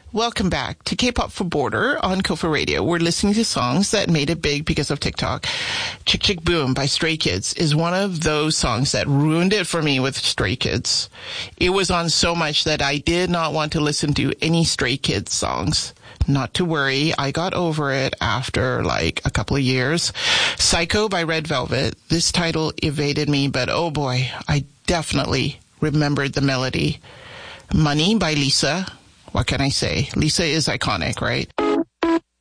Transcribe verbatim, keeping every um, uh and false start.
Welcome back to K-Pop for Border on Kofa Radio. We're listening to songs that made it big because of TikTok. Chick Chick Boom by Stray Kids is one of those songs that ruined it for me with Stray Kids. It was on so much that I did not want to listen to any Stray Kids songs. Not to worry, I got over it after like a couple of years. Psycho by Red Velvet. This title evaded me, but oh boy, I definitely remembered the melody. Money by Lisa. What can I say? Lisa is iconic, right?